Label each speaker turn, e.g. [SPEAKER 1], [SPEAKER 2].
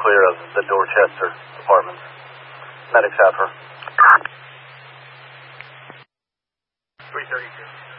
[SPEAKER 1] clear of the Dorchester apartments. Medics have her.
[SPEAKER 2] 332.